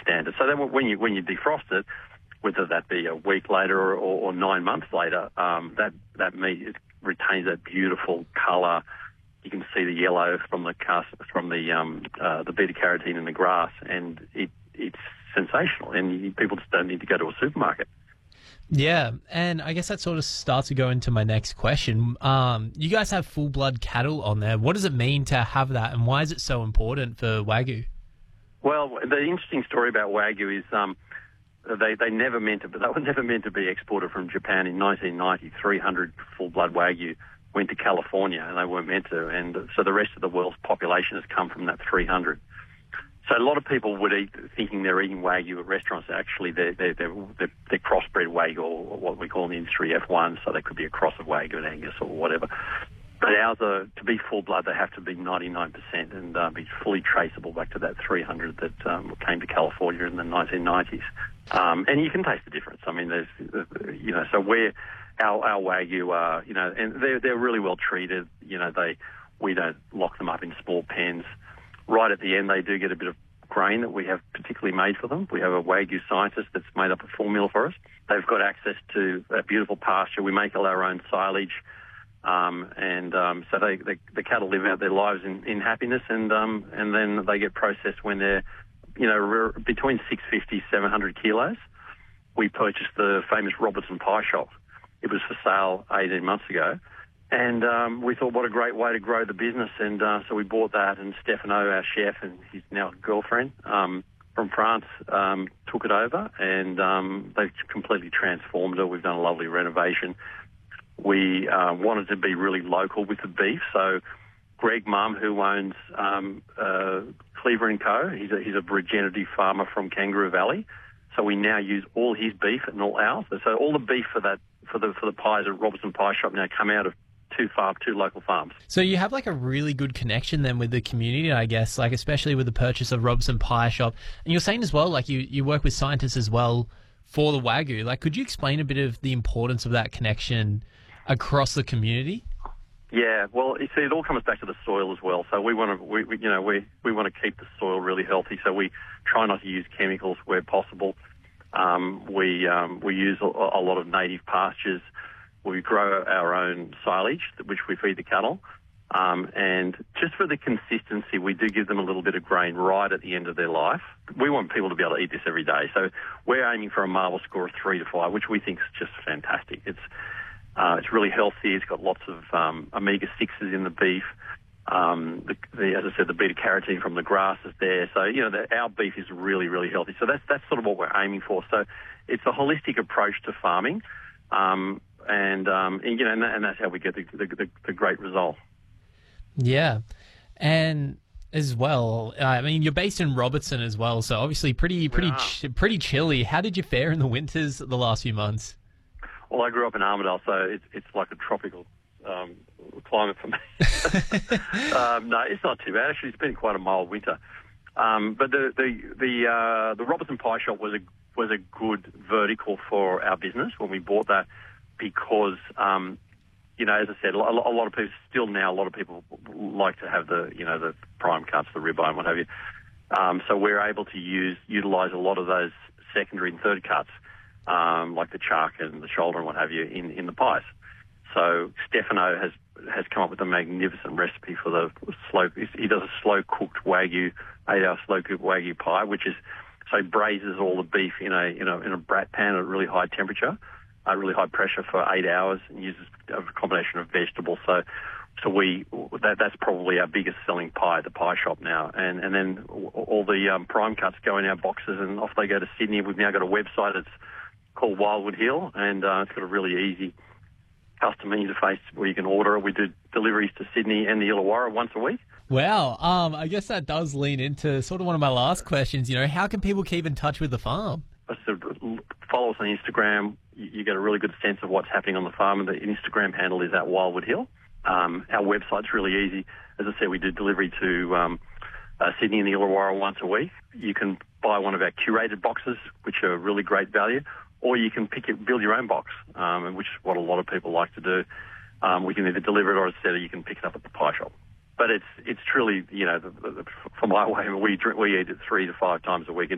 standard. So then when you defrost it, whether that be a week later or 9 months later, that meat, it retains that beautiful colour. You can see the yellow from the beta carotene in the grass, and it's sensational. And people just don't need to go to a supermarket. Yeah, and I guess that sort of starts to go into my next question. You guys have full-blood cattle on there. What does it mean to have that, and why is it so important for Wagyu? Well, the interesting story about Wagyu is they were never meant to be exported from Japan. In 1990, 300 full-blood Wagyu went to California, and they weren't meant to. And so the rest of the world's population has come from that 300. So a lot of people would eat thinking they're eating Wagyu at restaurants. Actually, they're crossbred Wagyu, or what we call in the industry F1, so they could be a cross of Wagyu and Angus or whatever. But ours are, to be full blood, they have to be 99% and be fully traceable back to that 300 that came to California in the 1990s. And you can taste the difference. I mean, there's, so our Wagyu are, and they're really well treated. We don't lock them up in small pens. Right at the end, they do get a bit of grain that we have particularly made for them. We have a Wagyu scientist that's made up a formula for us. They've got access to a beautiful pasture. We make all our own silage. So the cattle live out their lives in happiness, and then they get processed when they're, between 650, 700 kilos. We purchased the famous Robertson Pie Shop. It was for sale 18 months ago. And we thought, what a great way to grow the business. And so we bought that, and Stefano, our chef, and his now girlfriend from France, took it over, and they've completely transformed it. We've done a lovely renovation. We wanted to be really local with the beef. So Greg Mumm, who owns Cleaver & Co., he's a regenerative farmer from Kangaroo Valley. So we now use all his beef and all ours. So all the beef for the pies at Robertson Pie Shop now come out of two local farms. So you have like a really good connection then with the community, I guess, like especially with the purchase of Robertson Pie Shop. And you're saying as well, like you work with scientists as well for the Wagyu. Like, could you explain a bit of the importance of that connection across the community? Yeah, well, you see, it all comes back to the soil as well. So we want to keep the soil really healthy. So we try not to use chemicals where possible. We use a lot of native pastures. We grow our own silage, which we feed the cattle. And just for the consistency, we do give them a little bit of grain right at the end of their life. We want people to be able to eat this every day. So we're aiming for a marble score of 3 to 5, which we think is just fantastic. It's really healthy. It's got lots of omega-6s in the beef. As I said, the beta-carotene from the grass is there. So, our beef is really, really healthy. So that's sort of what we're aiming for. So it's a holistic approach to farming. And that's how we get the great result. Yeah. And as well, I mean, you're based in Robertson as well, so obviously pretty chilly. How did you fare in the winters the last few months? Well, I grew up in Armidale, so it's like a tropical climate for me. No, it's not too bad. Actually, it's been quite a mild winter. But the Robertson Pie Shop was a good vertical for our business when we bought that, because as I said, a lot of people like to have the prime cuts, the ribeye, and what have you. So we're able to utilize a lot of those secondary and third cuts, like the chuck and the shoulder and what have you, in the pies. So Stefano has come up with a magnificent recipe for the slow. He does a slow cooked Wagyu, 8-hour slow cooked Wagyu pie, which is, so he braises all the beef in a brat pan at a really high temperature, really high pressure for 8 hours, and uses a combination of vegetables. So that's probably our biggest selling pie at the pie shop now. And then all the prime cuts go in our boxes, and off they go to Sydney. We've now got a website that's called Wildwood Hill, and it's got a really easy custom interface where you can order it. We do deliveries to Sydney and the Illawarra once a week. Wow. I guess that does lean into sort of one of my last questions. How can people keep in touch with the farm? So follow us on Instagram. You get a really good sense of what's happening on the farm, and the Instagram handle is at Wildwood Hill. Our website's really easy. As I said, we do delivery to Sydney and the Illawarra once a week. You can buy one of our curated boxes, which are really great value, or you can build your own box, which is what a lot of people like to do. We can either deliver it, or as I said, you can pick it up at the pie shop. But it's truly, for my way, we eat it 3 to 5 times a week.